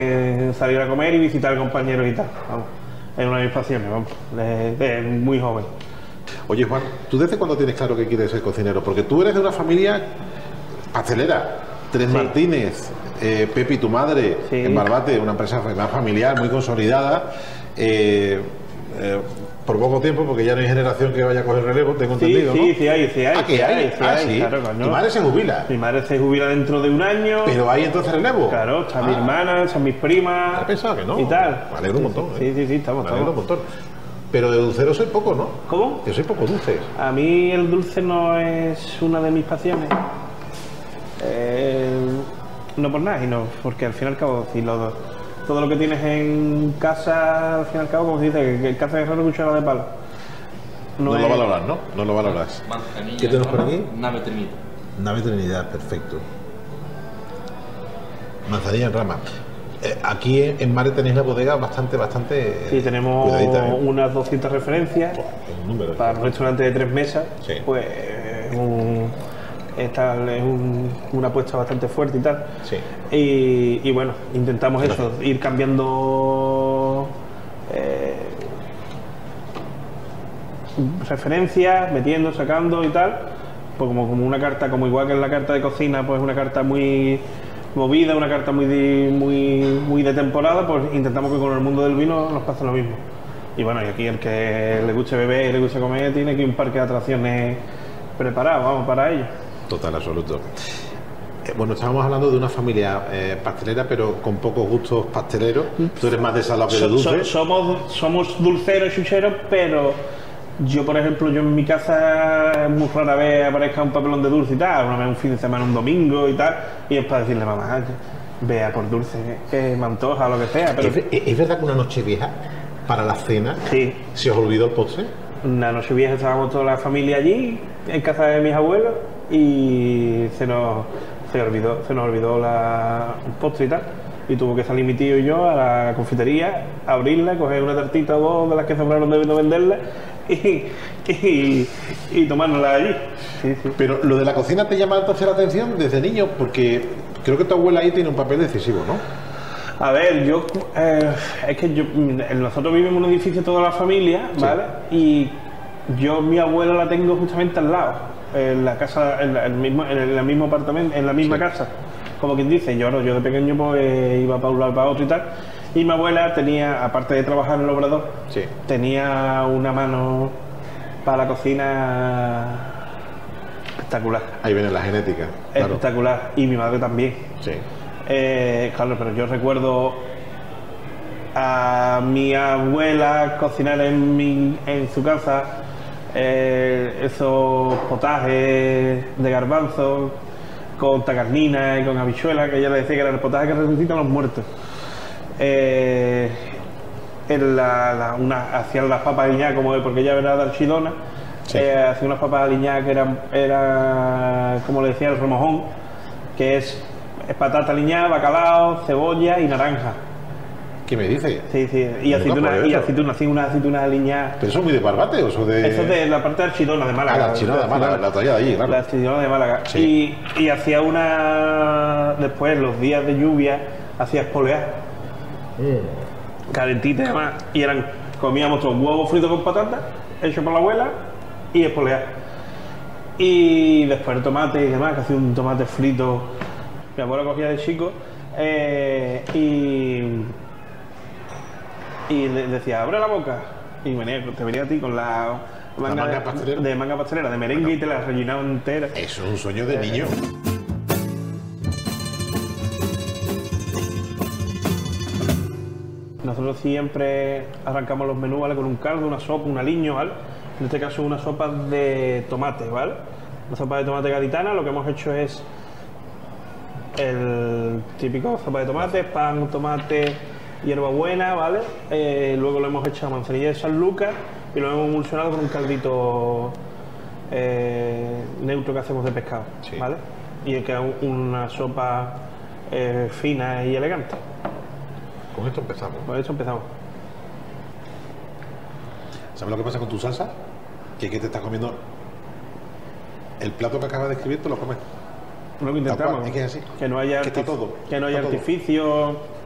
salir a comer y visitar compañeros y tal, vamos. Es una de mis pasiones, vamos, de muy joven. Oye, Juan, ¿tú desde cuándo tienes claro que quieres ser cocinero? Porque tú eres de una familia pastelera, Tres Sí. Martínez, Pepi, tu madre, Sí. en Barbate, una empresa más familiar, muy consolidada. Por poco tiempo, porque ya no hay generación que vaya a coger relevo, tengo entendido, ¿no? Sí hay. Ah, que hay. Ah, sí. Claro, coño. Tu madre se jubila. Mi madre se jubila dentro de un año. Pero hay entonces relevo. Claro, está mi hermana, están mis primas. He pensado que no. Y tal. Me alegro un montón. Sí, estamos. Me alegro un montón. Pero de dulcero soy poco, ¿no? ¿Cómo? Yo soy poco dulce. A mí el dulce no es una de mis pasiones. No por nada, sino porque al fin y al cabo, si todo lo que tienes en casa, al fin y al cabo, como se dice, que en casa de herrero cuchara de palo. No es- lo valoras, ¿no? No lo valoras. Manzanilla, ¿Qué tenemos por aquí? Nave Trinidad. Nave Trinidad, perfecto. Manzanilla en rama. Aquí en Mare tenéis la bodega bastante Sí, tenemos cuidadita, ¿eh? unas 200 referencias. Es un número. Para un restaurante de 3 mesas, Sí. pues una apuesta bastante fuerte y tal. Sí. Y bueno, intentamos eso, ir cambiando referencias, metiendo, sacando y tal. Pues como una carta, como igual que en la carta de cocina, pues una carta muy movida, una carta muy de temporada, pues intentamos que con el mundo del vino nos pase lo mismo. Y bueno, y aquí el que le guste beber y le guste comer tiene que un parque de atracciones preparado, vamos, para ello. Total, absoluto. Bueno, estábamos hablando de una familia pastelera, pero con pocos gustos pasteleros. Tú eres más de salado que de dulce. Somos dulceros, chucheros, pero yo, por ejemplo, yo en mi casa muy rara vez aparezca un papelón de dulce y tal, una vez un fin de semana, un domingo y tal, y es para decirle, mamá, vea por dulce, que me antoja, lo que sea, pero ¿Es verdad que una noche vieja, para la cena, sí. se os olvidó el postre? Una noche vieja estábamos toda la familia allí, en casa de mis abuelos, y se nos olvidó el postre y tal. Y tuvo que salir mi tío y yo a la confitería, a abrirla, coger una tartita o dos de las que sobraron de no venderla y tomárnosla allí. Sí. Pero lo de la cocina te llama entonces la atención desde niño, porque creo que tu abuela ahí tiene un papel decisivo, ¿no? A ver, nosotros vivimos en un edificio toda la familia, ¿vale? Y yo mi abuela la tengo justamente al lado, en la casa, en el mismo apartamento, en la misma casa. Como quien dice, yo de pequeño pues iba para un lado y para otro y tal. Y mi abuela tenía, aparte de trabajar en el obrador, Sí. tenía una mano para la cocina espectacular. Ahí viene la genética. Claro. Espectacular. Y mi madre también. Sí. Claro, pero yo recuerdo a mi abuela cocinar en su casa esos potajes de garbanzo con tacarnina y con habichuela, que ella le decía que era el potaje que resucitan a los muertos. Hacían las papas aliñadas, porque ella era de Archidona. Sí. Hacía unas papas aliñadas que era como le decía, el remojón, que es patata aliñada, bacalao, cebolla y naranja. ¿Qué me dices? Sí, y aceitunas, unas aceitunas aliñadas. ¿Pero eso es muy de Barbate o eso de...? Eso es de la parte de Archidona, de Málaga. Ah, la Archidona de Málaga, la traía de allí, claro. La Archidona de Málaga. Sí. Y hacía después, los días de lluvia, hacía espolear. Calentita y demás. Y comíamos todos huevos fritos con patata, hecho por la abuela, y espolear. Y después el tomate y demás, que hacía un tomate frito. Mi abuela cogía de chico y le decía, abre la boca. Y te venía a ti con la manga pastelera. manga pastelera, de merengue, y te la rellenaba entera. Eso es un sueño de niño. Nosotros siempre arrancamos los menús, ¿vale? Con un caldo, una sopa, un aliño, ¿vale? En este caso una sopa de tomate, ¿vale? Una sopa de tomate gaditana. Lo que hemos hecho es el típico sopa de tomate, pan, tomate, hierbabuena, ¿vale? Luego lo hemos hecho a manzanilla de San Lucas y lo hemos emulsionado con un caldito neutro que hacemos de pescado, Sí. ¿vale? Y queda una sopa fina y elegante. Con esto empezamos. Por eso empezamos. ¿Sabes lo que pasa con tu salsa? Que te estás comiendo el plato que acabas de escribir, te lo comes. Lo que intentamos, Es que es así. que no haya, Que está todo. que no haya Está todo. artificio,